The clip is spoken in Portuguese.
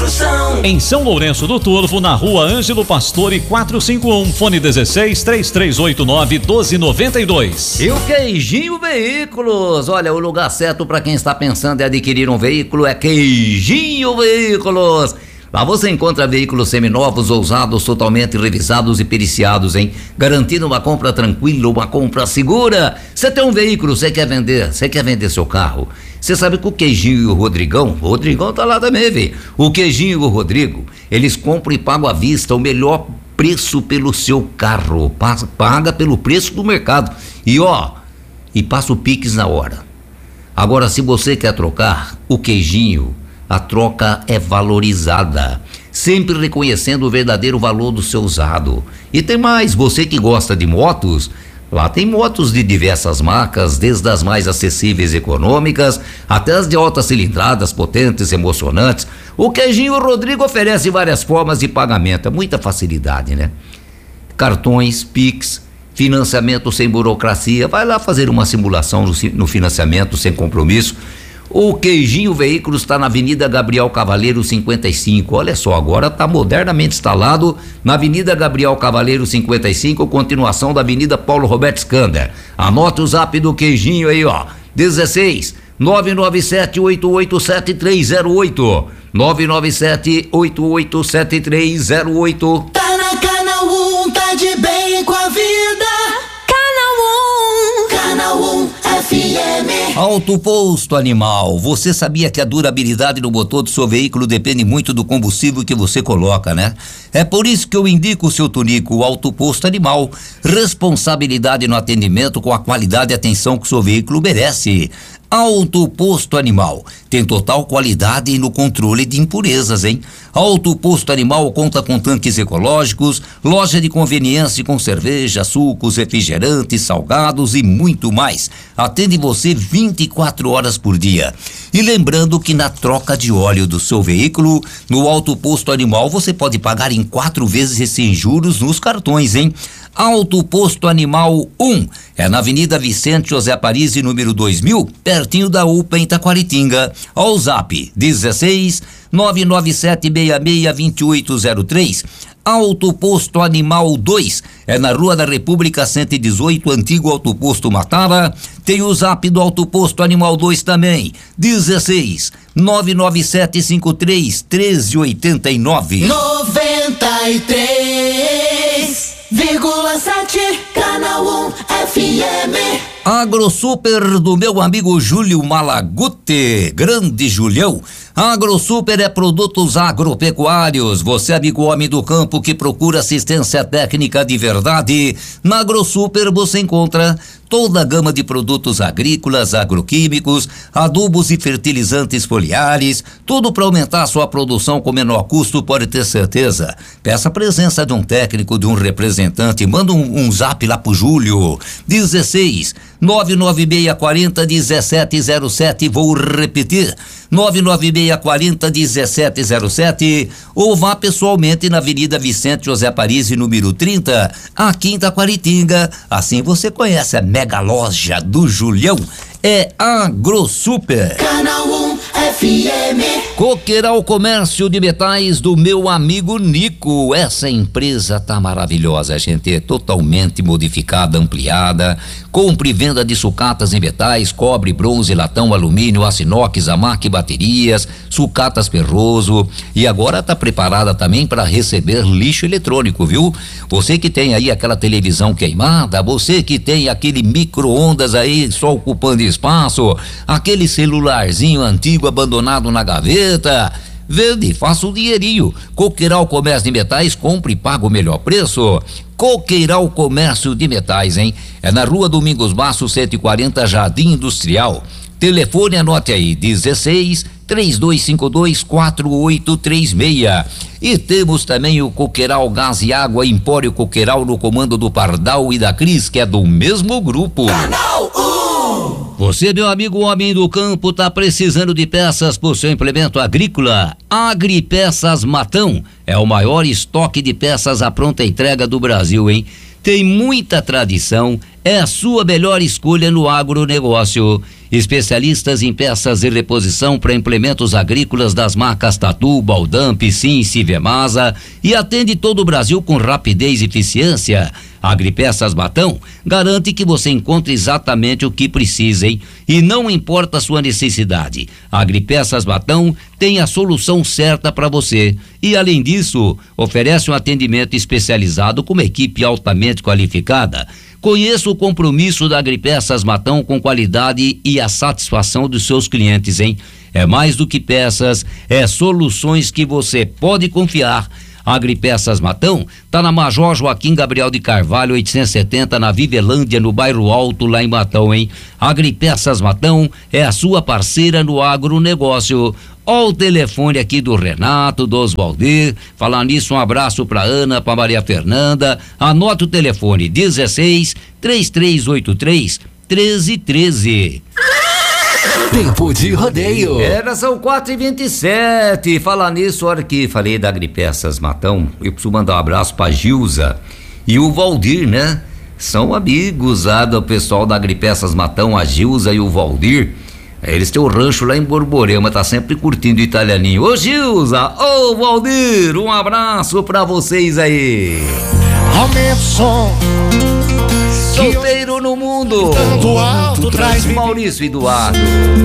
Construção. Em São Lourenço do Turvo, na rua Ângelo Pastore 451, fone 16-3389-1292. E o Queijinho Veículos, olha, o lugar certo para quem está pensando em adquirir um veículo é Queijinho Veículos. Lá você encontra veículos seminovos ou usados, totalmente revisados e periciados, hein? Garantindo uma compra tranquila, uma compra segura. Você tem um veículo, você quer vender seu carro. Você sabe que o Queijinho e o Rodrigão tá lá também, velho. O Queijinho e o Rodrigo, eles compram e pagam à vista o melhor preço pelo seu carro. Paga pelo preço do mercado. E passa o Pix na hora. Agora, se você quer trocar, o Queijinho, a troca é valorizada, sempre reconhecendo o verdadeiro valor do seu usado. E tem mais, você que gosta de motos, lá tem motos de diversas marcas, desde as mais acessíveis e econômicas, até as de altas cilindradas, potentes, emocionantes. O Queijinho Rodrigo oferece várias formas de pagamento, muita facilidade, né? Cartões, Pix, financiamento sem burocracia. Vai lá fazer uma simulação no financiamento sem compromisso. O Queijinho Veículos está na Avenida Gabriel Cavaleiro 55. Olha só, agora está modernamente instalado na Avenida Gabriel Cavaleiro 55, continuação da Avenida Paulo Roberto Scander. Anota o zap do Queijinho aí, 16 997-887308. 997-887308. Tá na Canal 1, tá de bem com a vida. Canal 1 FM. Auto Posto Animal, você sabia que a durabilidade do motor do seu veículo depende muito do combustível que você coloca, né? É por isso que eu indico o seu Tunico, o Auto Posto Animal. Responsabilidade no atendimento com a qualidade e atenção que o seu veículo merece. Auto Posto Animal tem total qualidade no controle de impurezas, hein? Auto Posto Animal conta com tanques ecológicos, loja de conveniência com cerveja, sucos, refrigerantes, salgados e muito mais. Atende você 24 horas por dia. E lembrando que na troca de óleo do seu veículo, no Auto Posto Animal você pode pagar em 4 vezes sem juros nos cartões, hein? Auto Posto Animal 1 é na Avenida Vicente José Parisi, número 2000, pertinho da UPA em Taquaritinga. Ao zap 16 997662803. Auto Posto Animal 2 é na Rua da República 118, antigo Auto Posto Matara. Tem o zap do Auto Posto Animal 2 também, 16 997531389. 93,7 Canal 1 FM. AgroSuper do meu amigo Júlio Malagute, grande Julião. AgroSuper é produtos agropecuários. Você, amigo homem do campo que procura assistência técnica de verdade, na AgroSuper você encontra toda a gama de produtos agrícolas, agroquímicos, adubos e fertilizantes foliares, tudo para aumentar a sua produção com menor custo, pode ter certeza. Peça a presença de um técnico, de um representante, manda um zap lá pro Júlio, 16 996401707, vou repetir, 996401707, ou vá pessoalmente na Avenida Vicente José Parisi, número 30, aqui em Taquaritinga. Assim você conhece a mega loja do Julião, é AgroSuper. Canal 1 FM. Coqueiral Comércio de Metais do meu amigo Nico. Essa empresa tá maravilhosa, gente, totalmente modificada, ampliada. Compra e venda de sucatas em metais, cobre, bronze, latão, alumínio, aço inox, amac, baterias, sucatas Ferroso. E agora tá preparada também para receber lixo eletrônico, viu? Você que tem aí aquela televisão queimada, você que tem aquele micro-ondas aí só ocupando espaço, aquele celularzinho antigo abandonado na gaveta, vende, faça um dinheirinho. Coqueiral Comércio de Metais, compre e paga o melhor preço. Coqueiral Comércio de Metais, hein? É na Rua Domingos Basso 140, Jardim Industrial. Telefone, anote aí, 16 3252 4836. E temos também o Coqueiral Gás e Água, Empório Coqueiral, no comando do Pardal e da Cris, que é do mesmo grupo. Canal 1. Você, meu amigo homem do campo, tá precisando de peças pro seu implemento agrícola? Agripeças Matão é o maior estoque de peças à pronta entrega do Brasil, hein? Tem muita tradição, é a sua melhor escolha no agronegócio. Especialistas em peças e reposição para implementos agrícolas das marcas Tatu, Baldam, Piscin, Sivemasa e atende todo o Brasil com rapidez e eficiência. Agripeças Matão garante que você encontre exatamente o que precisa, hein? E não importa a sua necessidade. Agripeças Matão tem a solução certa para você. E além disso, oferece um atendimento especializado com uma equipe altamente qualificada. Conheça o compromisso da Agripeças Matão com qualidade e a satisfação dos seus clientes, hein? É mais do que peças, é soluções que você pode confiar. Agripeças Matão tá na Major Joaquim Gabriel de Carvalho 870 na Vivelândia, no bairro Alto, lá em Matão, hein? Agripeças Matão é a sua parceira no agronegócio. Ó o telefone aqui do Renato, do Osvaldir. Falar nisso, um abraço pra Ana, pra Maria Fernanda. Anota o telefone: 16-3383-1313. Tempo de rodeio. São 4h27. Falar nisso, a hora que falei da Agripeças Matão, eu preciso mandar um abraço pra Gilza e o Valdir, né? São amigos do pessoal da Agripeças Matão, a Gilza e o Valdir. Eles têm o rancho lá em Borborema, tá sempre curtindo o italianinho. Ô Gilza, ô Valdir, um abraço pra vocês aí. Aumenta o som. Solteiro no mundo. Tanto alto traz Maurício Eduardo.